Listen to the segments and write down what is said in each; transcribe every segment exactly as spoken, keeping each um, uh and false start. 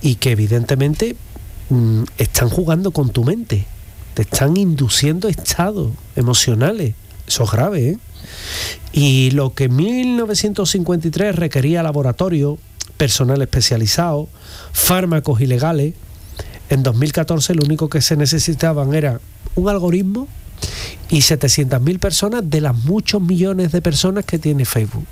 y que evidentemente mmm, están jugando con tu mente, te están induciendo estados emocionales. Eso es grave, ¿eh? Y lo que en mil novecientos cincuenta y tres requería laboratorio, personal especializado, fármacos ilegales, en dos mil catorce lo único que se necesitaban era un algoritmo y setecientas mil personas de las muchos millones de personas que tiene Facebook.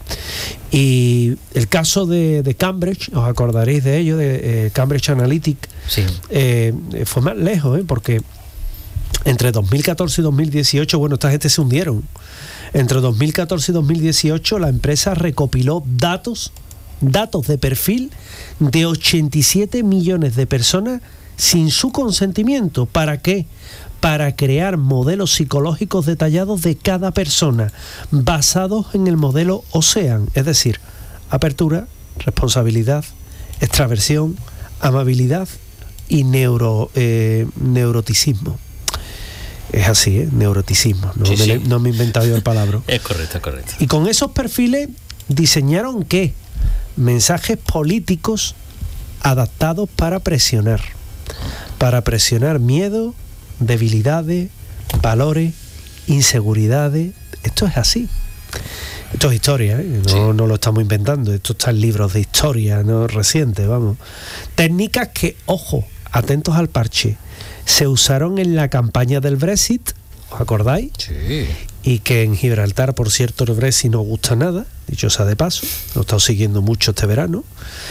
Y el caso de, de Cambridge, os acordaréis de ello, de eh, Cambridge Analytica, sí. eh, fue más lejos, ¿eh? Porque entre dos mil catorce y dos mil dieciocho, bueno, esta gente se hundieron. Entre dos mil catorce y dos mil dieciocho la empresa recopiló datos, datos de perfil de ochenta y siete millones de personas sin su consentimiento. ¿Para qué? Para crear modelos psicológicos detallados de cada persona, basados en el modelo OSEAN, es decir, apertura, responsabilidad, extraversión, amabilidad y neuro, eh, neuroticismo. Es así, ¿eh? Neuroticismo. No, sí, me, sí. no me he inventado yo el palabra. Es correcto, es correcto. Y con esos perfiles diseñaron ¿qué? Mensajes políticos adaptados para presionar. Para presionar miedo, debilidades, valores, inseguridades. Esto es así. Esto es historia, ¿eh? No, sí. no lo estamos inventando. Esto está en libros de historia, no recientes, vamos. Técnicas que, ojo, atentos al parche, se usaron en la campaña del Brexit, ¿os acordáis? Sí. Y que en Gibraltar, por cierto, el Brexit no gusta nada, dicho sea de paso, lo he estado siguiendo mucho este verano,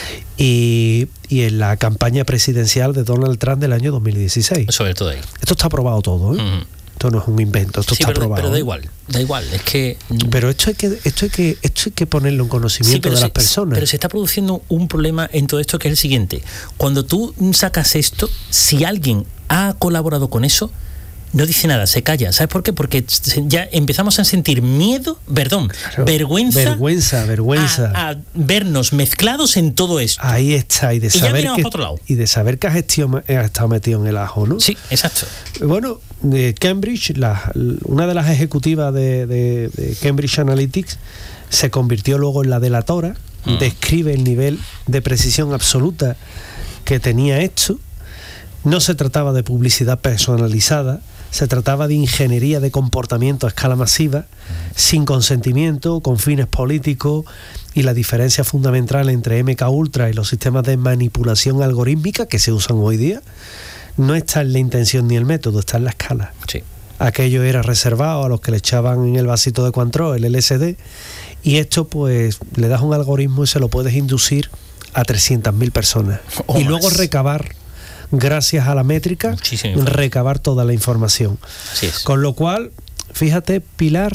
y, y en la campaña presidencial de Donald Trump del año dos mil dieciséis. Sobre todo ahí. Esto está aprobado todo, ¿eh? Uh-huh. Esto no es un invento, esto sí, está pero, aprobado. pero da igual, da igual, es que... Pero esto hay que, esto hay que, esto hay que ponerlo en conocimiento sí, de se, las personas. Pero se está produciendo un problema en todo esto que es el siguiente. Cuando tú sacas esto, si alguien ha colaborado con eso, no dice nada, se calla. ¿Sabes por qué? Porque ya empezamos a sentir miedo, perdón, claro, vergüenza, vergüenza, vergüenza a, a vernos mezclados en todo esto. Ahí está, y de y saber ya que otro lado. y de saber que has estado, has estado metido en el ajo, ¿no? Sí, exacto. Bueno, de Cambridge, la, una de las ejecutivas de, de, de Cambridge Analytica se convirtió luego en la delatora. Mm. Describe el nivel de precisión absoluta que tenía esto. No se trataba de publicidad personalizada, se trataba de ingeniería de comportamiento a escala masiva, sin consentimiento, con fines políticos, y la diferencia fundamental entre M K Ultra y los sistemas de manipulación algorítmica que se usan hoy día no está en la intención ni el método, está en la escala. Sí. Aquello era reservado a los que le echaban en el vasito de Cointreau el L S D, y esto pues le das un algoritmo y se lo puedes inducir a trescientas mil personas o y más. Luego recabar, gracias a la métrica, recabar toda la información. Con lo cual, fíjate, Pilar,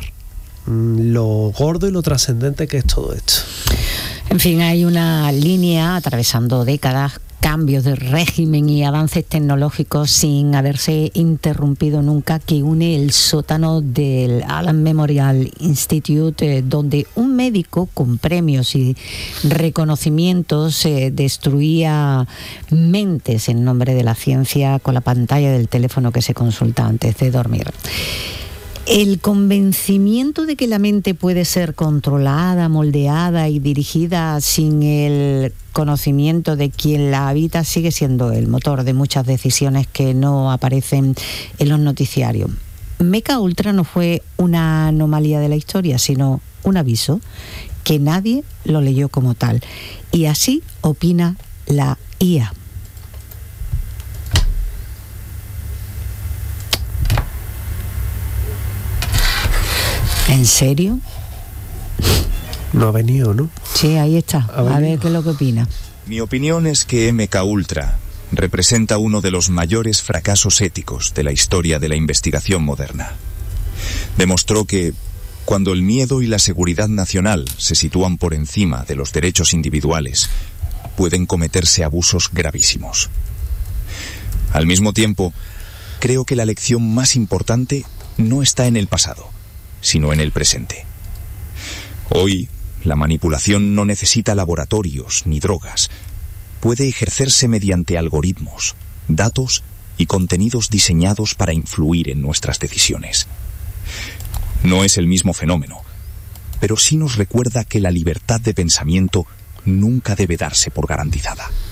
lo gordo y lo trascendente que es todo esto. En fin, hay una línea atravesando décadas, cambios de régimen y avances tecnológicos sin haberse interrumpido nunca, que une el sótano del Allen Memorial Institute, eh, donde un médico con premios y reconocimientos eh, destruía mentes en nombre de la ciencia con la pantalla del teléfono que se consulta antes de dormir. El convencimiento de que la mente puede ser controlada, moldeada y dirigida sin el conocimiento de quien la habita sigue siendo el motor de muchas decisiones que no aparecen en los noticiarios. M K Ultra no fue una anomalía de la historia, sino un aviso que nadie lo leyó como tal. Y así opina la I A. ¿En serio? No ha venido, ¿no? Sí, ahí está. A ver qué es lo que opina. Mi opinión es que M K Ultra representa uno de los mayores fracasos éticos de la historia de la investigación moderna. Demostró que, cuando el miedo y la seguridad nacional se sitúan por encima de los derechos individuales, pueden cometerse abusos gravísimos. Al mismo tiempo, creo que la lección más importante no está en el pasado, sino en el presente. Hoy, la manipulación no necesita laboratorios ni drogas. Puede ejercerse mediante algoritmos, datos y contenidos diseñados para influir en nuestras decisiones. No es el mismo fenómeno, pero sí nos recuerda que la libertad de pensamiento nunca debe darse por garantizada.